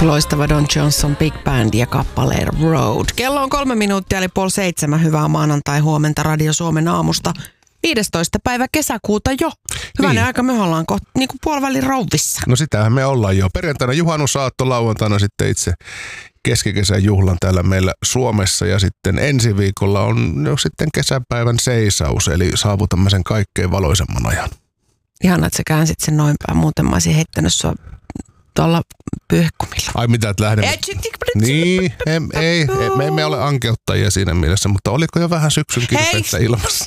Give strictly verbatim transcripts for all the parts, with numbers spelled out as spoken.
Loistava Don Johnson Big Band ja kappale Road. Kello on kolme minuuttia eli puoli seitsemän. Hyvää maanantai huomenta Radio Suomen aamusta. viidestoista päivä kesäkuuta jo. Hyvänen niin. Aika, me ollaan kohta niin kuin puolivälin rouvissa. No sitähän me ollaan jo. Perjantaina juhannusaatto, lauantaina sitten itse keskikesän juhlan täällä meillä Suomessa. Ja sitten ensi viikolla on jo sitten kesäpäivän seisaus, eli saavutamme sen kaikkein valoisemman ajan. Ihana, että sä käänsit sen noin päin. Muuten mä olisin heittänyt sua tuolla pyyhkumilla. Ai mitä, että lähdemme? Niin, ei, ei, me emme ole ankeuttajia siinä mielessä, mutta oliko jo vähän syksyn kirpeettä ilmassa?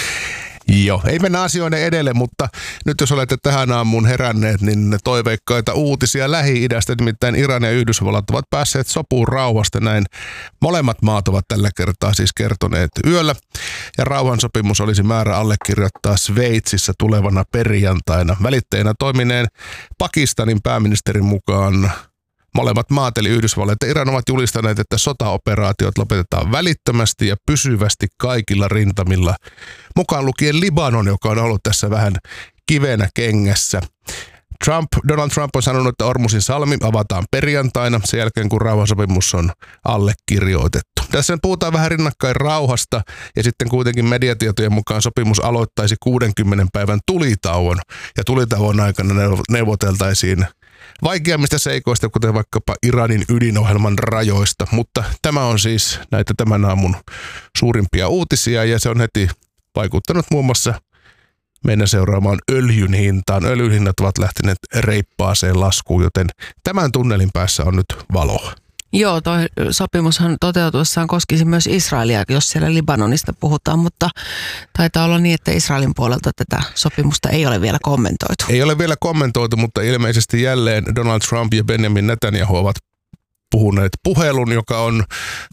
Joo, ei mennä asioiden edelle, mutta nyt jos olette tähän aamuun heränneet, niin toiveikkaita uutisia Lähi-idästä, nimittäin Iran ja Yhdysvallat ovat päässeet sopuun rauhasta. Näin molemmat maat ovat tällä kertaa siis kertoneet yöllä. Ja rauhansopimus olisi määrä allekirjoittaa Sveitsissä tulevana perjantaina. Välittäjänä toimineen Pakistanin pääministerin mukaan molemmat maat, eli Yhdysvallat ja Iran, ovat julistaneet, että sotaoperaatiot lopetetaan välittömästi ja pysyvästi kaikilla rintamilla, mukaan lukien Libanon, joka on ollut tässä vähän kivenä kengässä. Trump, Donald Trump on sanonut, että Ormusin salmi avataan perjantaina sen jälkeen, kun rauhansopimus on allekirjoitettu. Tässä puhutaan vähän rinnakkain rauhasta ja sitten kuitenkin mediatietojen mukaan sopimus aloittaisi kuudenkymmenen päivän tulitauon ja tulitauon aikana neuvoteltaisiin vaikeammista seikoista, kuten vaikkapa Iranin ydinohjelman rajoista, mutta tämä on siis näitä tämän aamun suurimpia uutisia ja se on heti vaikuttanut muun muassa meidän seuraamaan öljyn hintaan. Öljyn hinnat ovat lähteneet reippaaseen laskuun, joten tämän tunnelin päässä on nyt valoa. Joo, toi sopimushan toteutuessaan koskisi myös Israelia, jos siellä Libanonista puhutaan, mutta taitaa olla niin, että Israelin puolelta tätä sopimusta ei ole vielä kommentoitu. Ei ole vielä kommentoitu, mutta ilmeisesti jälleen Donald Trump ja Benjamin Netanyahu ovat puhuneet puhelun, joka on,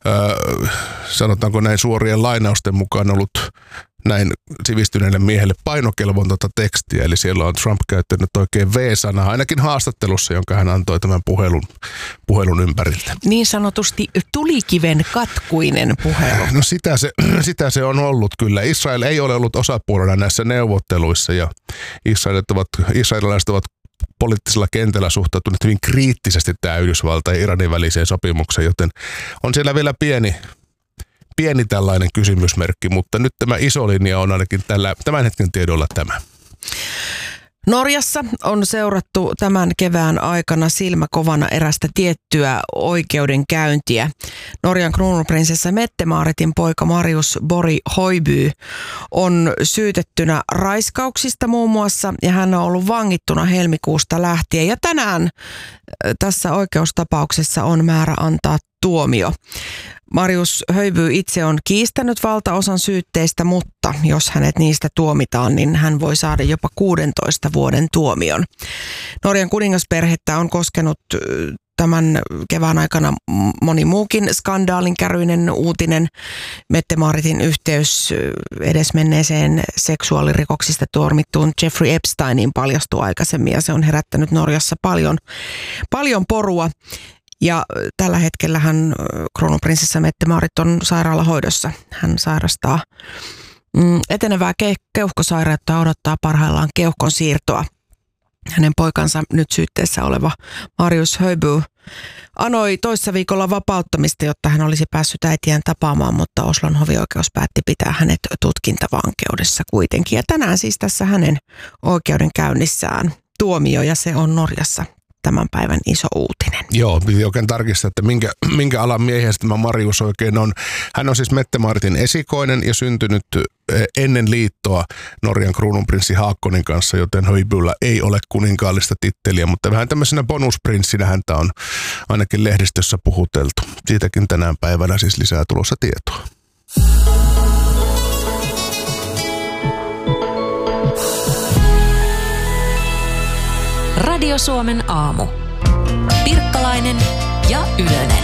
äh, sanotaanko näin suorien lainausten mukaan ollut näin sivistyneelle miehelle painokelvotonta tekstiä, eli siellä on Trump käyttänyt oikein V-sanaa, ainakin haastattelussa, jonka hän antoi tämän puhelun, puhelun ympäriltä. Niin sanotusti tulikiven katkuinen puhelu. No sitä se, sitä se on ollut kyllä. Israel ei ole ollut osapuolena näissä neuvotteluissa ja israelit ovat, israelilaiset ovat poliittisella kentällä suhtautuneet hyvin kriittisesti tähän Yhdysvaltain ja Iranin väliseen sopimukseen, joten on siellä vielä pieni Pieni tällainen kysymysmerkki, mutta nyt tämä iso linja on ainakin tällä, tämän hetken tiedolla tämä. Norjassa on seurattu tämän kevään aikana silmäkovana erästä tiettyä oikeudenkäyntiä. Norjan kruununprinsessa Mette-Maaritin poika Marius Borg Højby on syytettynä raiskauksista muun muassa ja hän on ollut vangittuna helmikuusta lähtien. Ja tänään tässä oikeustapauksessa on määrä antaa tuomio. Marius Højby itse on kiistänyt valtaosan syytteistä, mutta jos hänet niistä tuomitaan, niin hän voi saada jopa kuudentoista vuoden tuomion. Norjan kuningasperhettä on koskenut tämän kevään aikana moni muukin skandaalin käryinen uutinen. Mette-Maaritin yhteys edesmenneeseen seksuaalirikoksista tuomittuun Jeffrey Epsteiniin paljastui aikaisemmin ja se on herättänyt Norjassa paljon, paljon porua. Ja tällä hetkellä hän, kruununprinsessa Mette-Maarit, on sairaalahoidossa. Hän sairastaa mm, etenevää ke- keuhkosairautta ja odottaa parhaillaan keuhkon siirtoa. Hänen poikansa nyt syytteessä oleva Marius Højby anoi toissa viikolla vapauttamista, jotta hän olisi päässyt äitiään tapaamaan, mutta Oslon hovioikeus päätti pitää hänet tutkintavankeudessa kuitenkin. Ja tänään siis tässä hänen oikeudenkäynnissään tuomio ja se on Norjassa tämän päivän iso uutinen. Joo, piti oikein tarkistaa, että minkä, minkä alan miehiä tämä Marius oikein on. Hän on siis Mette-Maaritin esikoinen ja syntynyt ennen liittoa Norjan kruununprinssi Haakkonin kanssa, joten Højbyllä ei ole kuninkaallista titteliä, mutta vähän tämmöisenä bonusprinssinä häntä on ainakin lehdistössä puhuteltu. Siitäkin tänään päivänä siis lisää tulossa tietoa. Radio Suomen aamu. Pirkkalainen ja Ylönen.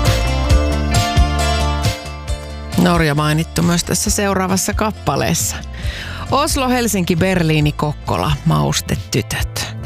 Norja mainittu myös tässä seuraavassa kappaleessa. Oslo, Helsinki, Berliini, Kokkola, maustetytöt.